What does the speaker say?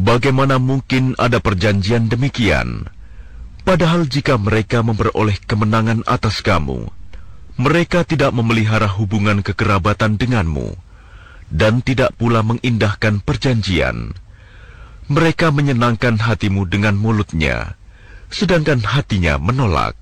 Bagaimana mungkin ada perjanjian demikian? Padahal jika mereka memperoleh kemenangan atas kamu, mereka tidak memelihara hubungan kekerabatan denganmu, dan tidak pula mengindahkan perjanjian. Mereka menyenangkan hatimu dengan mulutnya, sedangkan hatinya menolak.